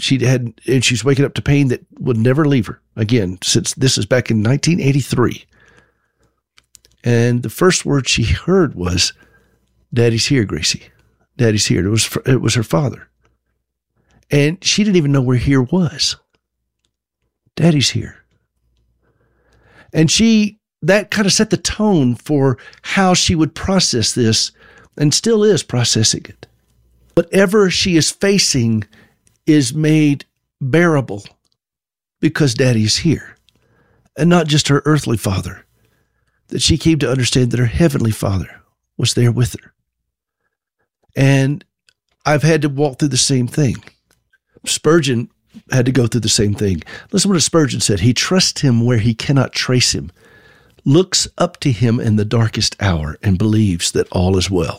and she's waking up to pain that would never leave her again, since this is back in 1983. And the first word she heard was, "Daddy's here, Gracie. Daddy's here." It was her father. And she didn't even know where here was. Daddy's here. And that kind of set the tone for how she would process this, and still is processing it. Whatever she is facing is made bearable because Daddy is here, and not just her earthly father, that she came to understand that her heavenly Father was there with her. And I've had to walk through the same thing. Spurgeon had to go through the same thing. Listen to what Spurgeon said. He trusts him where he cannot trace him, looks up to him in the darkest hour, and believes that all is well.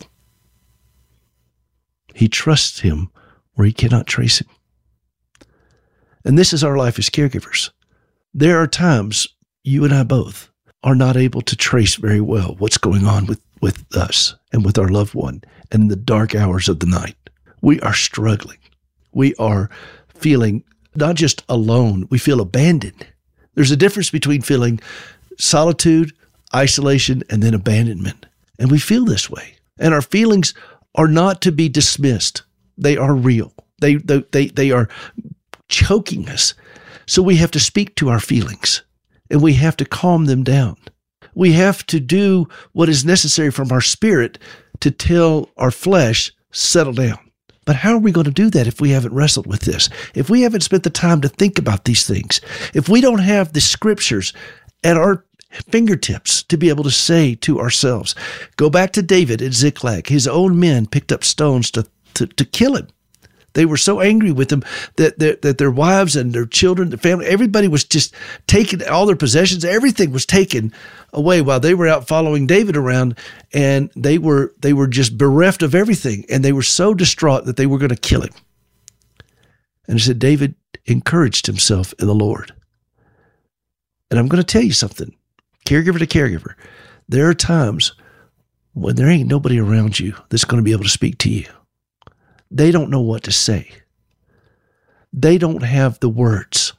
He trusts him where he cannot trace him. And this is our life as caregivers. There are times you and I both are not able to trace very well what's going on with us and with our loved one in the dark hours of the night. We are struggling. We are feeling not just alone, we feel abandoned. There's a difference between feeling solitude, isolation, and then abandonment. And we feel this way. And our feelings are not to be dismissed. They are real. They are choking us. So we have to speak to our feelings, and we have to calm them down. We have to do what is necessary from our spirit to tell our flesh, settle down. But how are we going to do that if we haven't wrestled with this? If we haven't spent the time to think about these things? If we don't have the scriptures at our fingertips to be able to say to ourselves, go back to David at Ziklag. His own men picked up stones to kill him. They were so angry with him that their wives and their children, their family, everybody was just taken, all their possessions, everything was taken away while they were out following David around, and they were just bereft of everything, and they were so distraught that they were going to kill him. And it said David encouraged himself in the Lord. And I'm going to tell you something, caregiver to caregiver, there are times when there ain't nobody around you that's going to be able to speak to you. They don't know what to say. They don't have the words.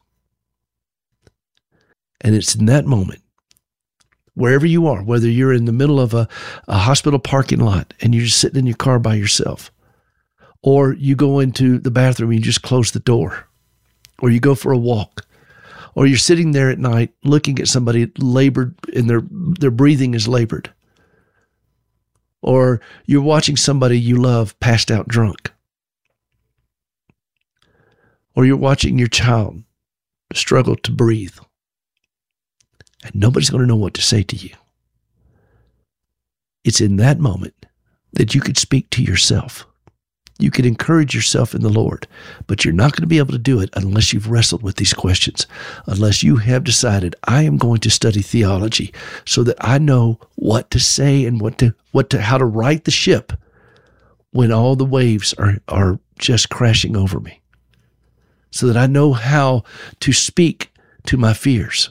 And it's in that moment, wherever you are, whether you're in the middle of a hospital parking lot and you're just sitting in your car by yourself, or you go into the bathroom and you just close the door, or you go for a walk, or you're sitting there at night looking at somebody labored and their breathing is labored, or you're watching somebody you love passed out drunk, or you're watching your child struggle to breathe, and nobody's going to know what to say to you. It's in that moment that you could speak to yourself. You could encourage yourself in the Lord, but you're not going to be able to do it unless you've wrestled with these questions, unless you have decided, I am going to study theology so that I know what to say and how to right the ship when all the waves are just crashing over me, so that I know how to speak to my fears.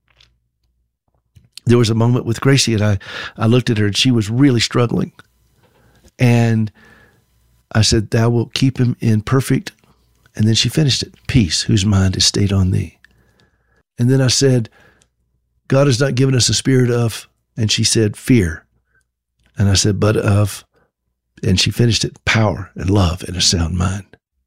There was a moment with Gracie, and I looked at her, and she was really struggling. And I said, thou wilt keep him in perfect, and then she finished it, peace, whose mind is stayed on thee. And then I said, God has not given us a spirit of, and she said, fear. And I said, but of, and she finished it, power and love and a sound mind.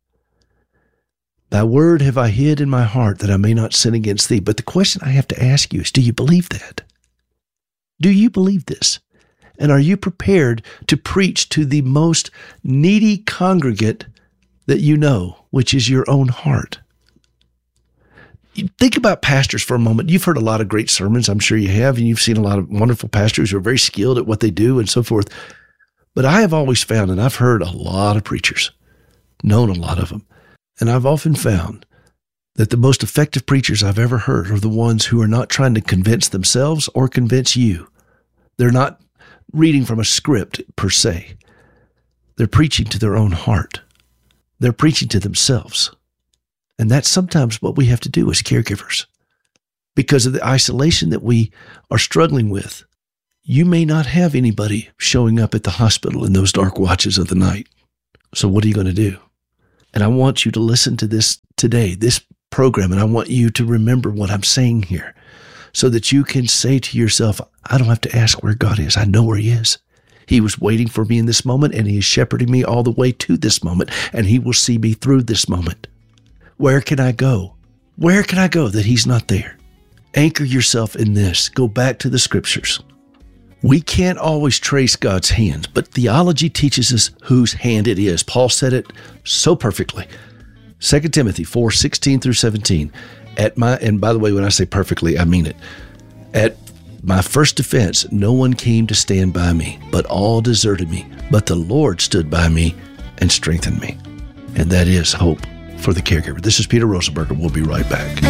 Thy word have I hid in my heart that I may not sin against thee. But the question I have to ask you is, do you believe that? Do you believe this? And are you prepared to preach to the most needy congregate that you know, which is your own heart? Think about pastors for a moment. You've heard a lot of great sermons, I'm sure you have, and you've seen a lot of wonderful pastors who are very skilled at what they do and so forth. But I have always found, and I've heard a lot of preachers, known a lot of them, and I've often found that the most effective preachers I've ever heard are the ones who are not trying to convince themselves or convince you. They're not reading from a script per se. They're preaching to their own heart. They're preaching to themselves. And that's sometimes what we have to do as caregivers. Because of the isolation that we are struggling with, you may not have anybody showing up at the hospital in those dark watches of the night. So what are you going to do? And I want you to listen to this today, this program, and I want you to remember what I'm saying here so that you can say to yourself, I don't have to ask where God is. I know where he is. He was waiting for me in this moment, and he is shepherding me all the way to this moment, and he will see me through this moment. Where can I go? Where can I go that he's not there? Anchor yourself in this. Go back to the scriptures. We can't always trace God's hands, but theology teaches us whose hand it is. Paul said it so perfectly. 2 Timothy 4:16-17. And by the way, when I say perfectly, I mean it. At my first defense, no one came to stand by me, but all deserted me. But the Lord stood by me and strengthened me. And that is hope for the caregiver. This is Peter Rosenberger. We'll be right back.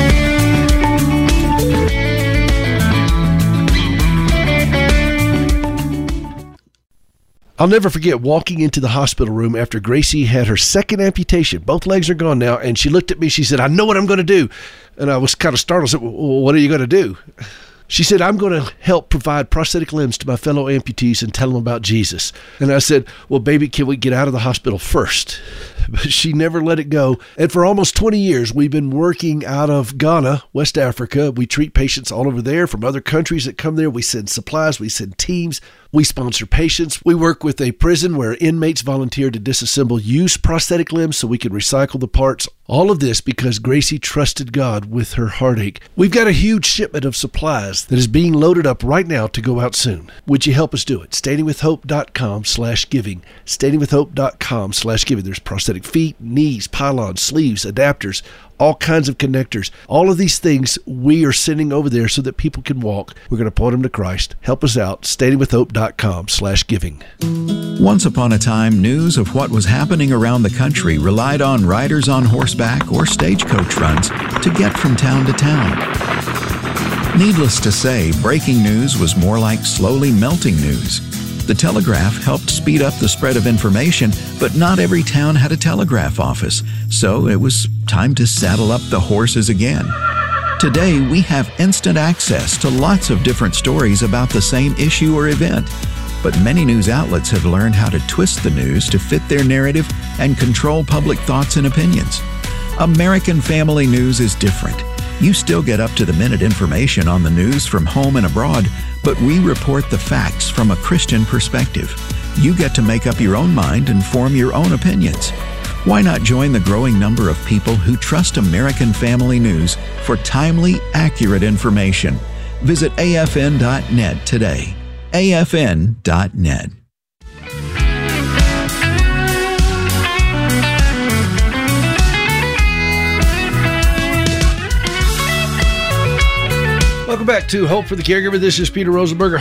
I'll never forget walking into the hospital room after Gracie had her second amputation. Both legs are gone now, and she looked at me. She said, I know what I'm going to do. And I was kind of startled. I said, well, what are you going to do? She said, I'm going to help provide prosthetic limbs to my fellow amputees and tell them about Jesus. And I said, well, baby, can we get out of the hospital first? But she never let it go. And for almost 20 years, we've been working out of Ghana, West Africa. We treat patients all over there from other countries that come there. We send supplies. We send teams. We sponsor patients. We work with a prison where inmates volunteer to disassemble used prosthetic limbs so we can recycle the parts. All of this because Gracie trusted God with her heartache. We've got a huge shipment of supplies that is being loaded up right now to go out soon. Would you help us do it? standingwithhope.com/giving. standingwithhope.com/giving. There's prosthetic feet, knees, pylons, sleeves, adapters, all kinds of connectors. All of these things we are sending over there so that people can walk. We're going to point them to Christ. Help us out. standingwithhope.com/giving. Once upon a time, news of what was happening around the country relied on riders on horseback or stagecoach runs to get from town to town. Needless to say, breaking news was more like slowly melting news. The telegraph helped speed up the spread of information, but not every town had a telegraph office, so it was time to saddle up the horses again. Today, we have instant access to lots of different stories about the same issue or event, but many news outlets have learned how to twist the news to fit their narrative and control public thoughts and opinions. American Family News is different. You still get up-to-the-minute information on the news from home and abroad, but we report the facts from a Christian perspective. You get to make up your own mind and form your own opinions. Why not join the growing number of people who trust American Family News for timely, accurate information? Visit afn.net today. afn.net. Welcome back to Hope for the Caregiver. This is Peter Rosenberger,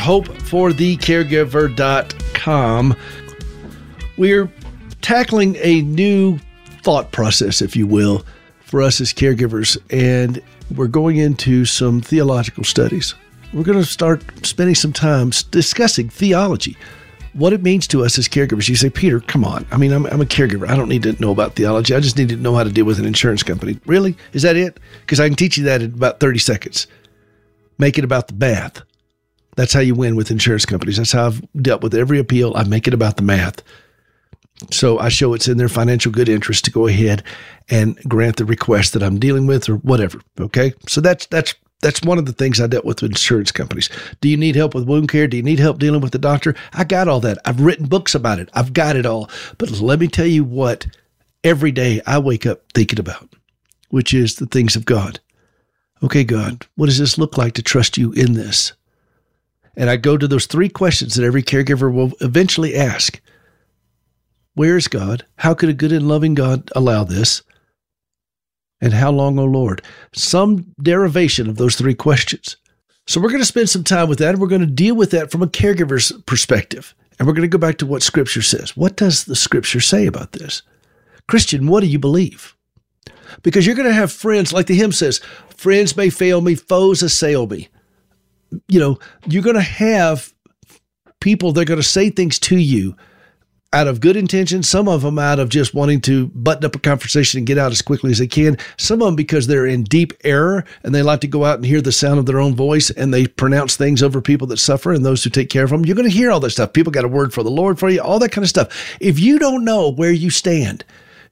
hopeforthecaregiver.com. We're tackling a new thought process, if you will, for us as caregivers, and we're going into some theological studies. We're going to start spending some time discussing theology, what it means to us as caregivers. You say, Peter, come on. I mean, I'm a caregiver. I don't need to know about theology. I just need to know how to deal with an insurance company. Really? Is that it? Because I can teach you that in about 30 seconds. Make it about the math. That's how you win with insurance companies. That's how I've dealt with every appeal. I make it about the math. So I show it's in their financial good interest to go ahead and grant the request that I'm dealing with or whatever. Okay. So that's one of the things I dealt with insurance companies. Do you need help with wound care? Do you need help dealing with the doctor? I got all that. I've written books about it. I've got it all. But let me tell you what every day I wake up thinking about, which is the things of God. Okay, God, what does this look like to trust you in this? And I go to those three questions that every caregiver will eventually ask. Where is God? How could a good and loving God allow this? And how long, O Lord? Some derivation of those three questions. So we're going to spend some time with that, and we're going to deal with that from a caregiver's perspective. And we're going to go back to what Scripture says. What does the Scripture say about this? Christian, what do you believe? Because you're going to have friends, like the hymn says, friends may fail me, foes assail me. You know, you're going to have people that are going to say things to you out of good intention, some of them out of just wanting to button up a conversation and get out as quickly as they can, some of them because they're in deep error and they like to go out and hear the sound of their own voice and they pronounce things over people that suffer and those who take care of them. You're going to hear all that stuff. People got a word for the Lord for you, all that kind of stuff. If you don't know where you stand,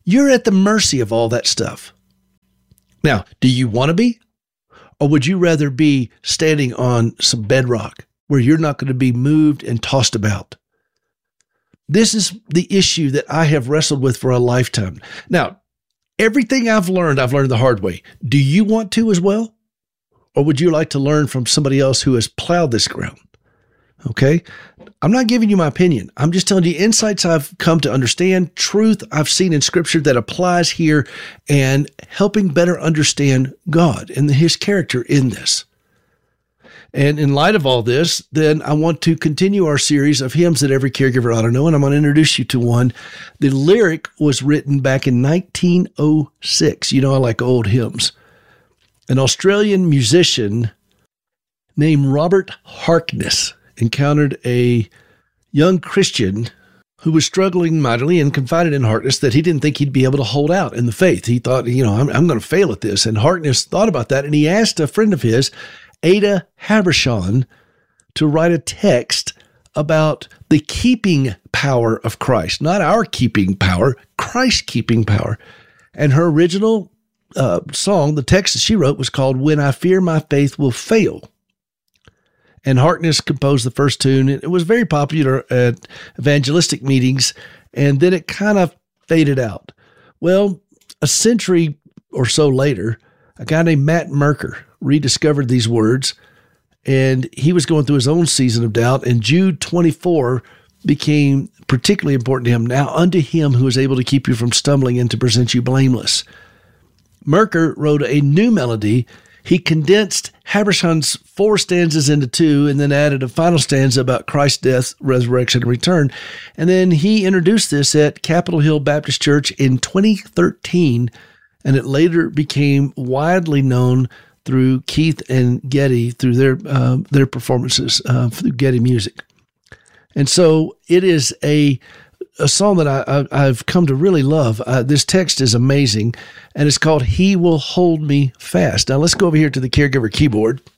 You're at the mercy of all that stuff. Now, do you want to be? Or would you rather be standing on some bedrock where you're not going to be moved and tossed about? This is the issue that I have wrestled with for a lifetime. Now, everything I've learned the hard way. Do you want to as well? Or would you like to learn from somebody else who has plowed this ground? Okay? I'm not giving you my opinion. I'm just telling you insights I've come to understand, truth I've seen in Scripture that applies here, and helping better understand God and His character in this. And in light of all this, then I want to continue our series of hymns that every caregiver ought to know, and I'm going to introduce you to one. The lyric was written back in 1906. You know, I like old hymns. An Australian musician named Robert Harkness encountered a young Christian who was struggling mightily and confided in Harkness that he didn't think he'd be able to hold out in the faith. He thought, I'm going to fail at this. And Harkness thought about that, and he asked a friend of his, Ada Habershon, to write a text about the keeping power of Christ. Not our keeping power, Christ's keeping power. And her original song, the text that she wrote, was called When I Fear My Faith Will Fail. And Harkness composed the first tune. It was very popular at evangelistic meetings, and then it kind of faded out. Well, a century or so later, a guy named Matt Merker rediscovered these words, and he was going through his own season of doubt, and Jude 24 became particularly important to him. Now unto him who is able to keep you from stumbling and to present you blameless. Merker wrote a new melody. He condensed Habershon's 4 stanzas into 2 and then added a final stanza about Christ's death, resurrection, and return. And then he introduced this at Capitol Hill Baptist Church in 2013, and it later became widely known through Keith and Getty, through their performances, through Getty Music. And so it is a song that I've come to really love. This text is amazing, and it's called He Will Hold Me Fast. Now let's go over here to the caregiver keyboard.